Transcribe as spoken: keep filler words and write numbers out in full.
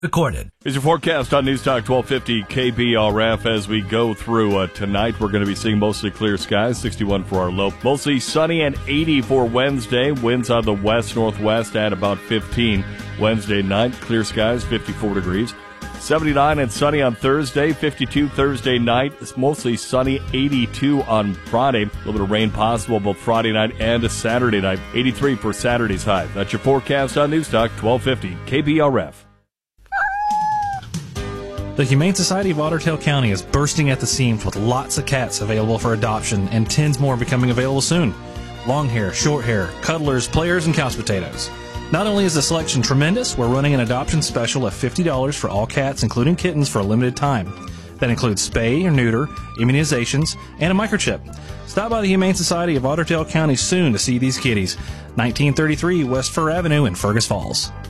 Recorded. Here's your forecast on News Talk twelve fifty K B R F as we go through uh, tonight. We're going to be seeing mostly clear skies, sixty-one for our low. Mostly sunny and eighty for Wednesday. Winds out of the west-northwest at about fifteen. Wednesday night, clear skies, fifty-four degrees. seventy-nine and sunny on Thursday, fifty-two Thursday night. It's mostly sunny, eighty-two on Friday. A little bit of rain possible both Friday night and Saturday night. eighty-three for Saturday's high. That's your forecast on News Talk twelve fifty K B R F. The Humane Society of Otter Tail County is bursting at the seams with lots of cats available for adoption and tens more becoming available soon. Long hair, short hair, cuddlers, players, and couch potatoes. Not only is the selection tremendous, we're running an adoption special of fifty dollars for all cats, including kittens, for a limited time. That includes spay or neuter, immunizations, and a microchip. Stop by the Humane Society of Otter Tail County soon to see these kitties. nineteen thirty-three West Fur Avenue in Fergus Falls.